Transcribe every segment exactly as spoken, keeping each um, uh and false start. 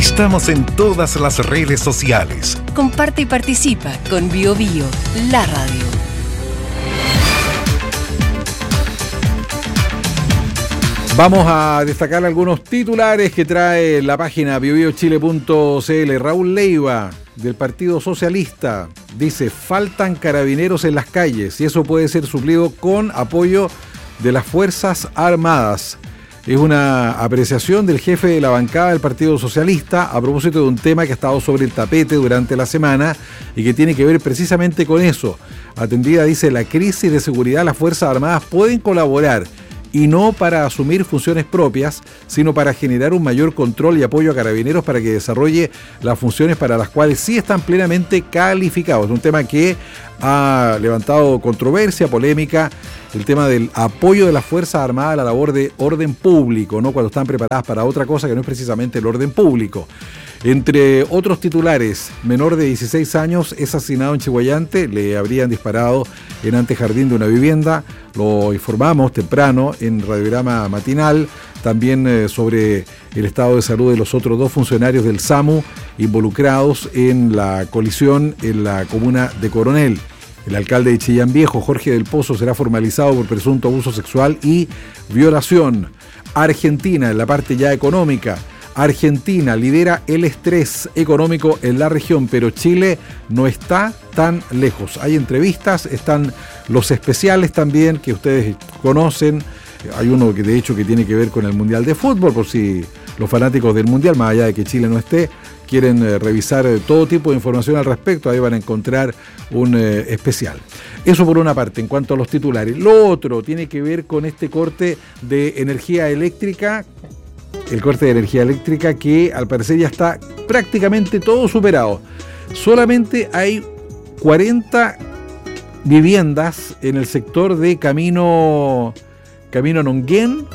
Estamos en todas las redes sociales. Comparte y participa con Bio Bio, la radio. Vamos a destacar algunos titulares que trae la página bio bio chile punto c l. Raúl Leiva, del Partido Socialista, dice: faltan carabineros en las calles y eso puede ser suplido con apoyo de las Fuerzas Armadas. Es una apreciación del jefe de la bancada del Partido Socialista a propósito de un tema que ha estado sobre el tapete durante la semana y que tiene que ver precisamente con eso. Atendida, dice, la crisis de seguridad, las Fuerzas Armadas pueden colaborar, y no para asumir funciones propias, sino para generar un mayor control y apoyo a Carabineros para que desarrolle las funciones para las cuales sí están plenamente calificados. Es un tema que ha levantado controversia, polémica, el tema del apoyo de las Fuerzas Armadas a la labor de orden público, ¿no? Cuando están preparadas para otra cosa que no es precisamente el orden público. Entre otros titulares, menor de dieciséis años es asesinado en Chiguayante, le habrían disparado en antejardín de una vivienda, lo informamos temprano en Radiograma Matinal, también eh, sobre el estado de salud de los otros dos funcionarios del SAMU involucrados en la colisión en la comuna de Coronel. El alcalde de Chillán Viejo, Jorge del Pozo, será formalizado por presunto abuso sexual y violación. Argentina, en la parte ya económica, Argentina lidera el estrés económico en la región, pero Chile no está tan lejos. Hay entrevistas, están los especiales también que ustedes conocen. Hay uno que de hecho que tiene que ver con el Mundial de Fútbol, por si los fanáticos del Mundial, más allá de que Chile no esté, quieren eh, revisar eh, todo tipo de información al respecto, ahí van a encontrar un eh, especial. Eso por una parte, en cuanto a los titulares. Lo otro tiene que ver con este corte de energía eléctrica, el corte de energía eléctrica que al parecer ya está prácticamente todo superado. Solamente hay cuarenta viviendas en el sector de Camino, Camino Nonguén,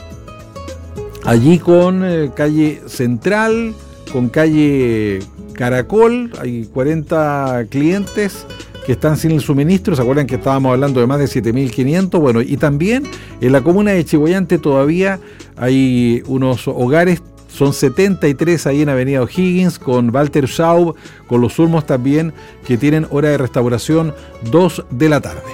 allí con eh, calle Central, con calle Caracol, hay cuarenta clientes que están sin el suministro. ¿Se acuerdan que estábamos hablando de más de siete mil quinientos? Bueno, y también en la comuna de Chiguayante todavía hay unos hogares, son setenta y tres ahí en Avenida O'Higgins, con Walter Schaub, con Los Ulmos también, que tienen hora de restauración dos de la tarde.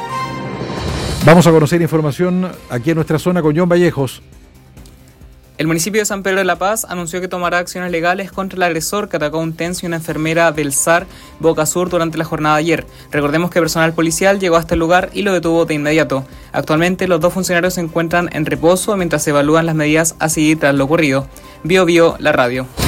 Vamos a conocer información aquí en nuestra zona con John Vallejos. El municipio de San Pedro de la Paz anunció que tomará acciones legales contra el agresor que atacó a un tenso y una enfermera del S A R Boca Sur durante la jornada de ayer. Recordemos que personal policial llegó hasta el lugar y lo detuvo de inmediato. Actualmente los dos funcionarios se encuentran en reposo mientras se evalúan las medidas a seguir tras lo ocurrido. Bio Bio, la radio.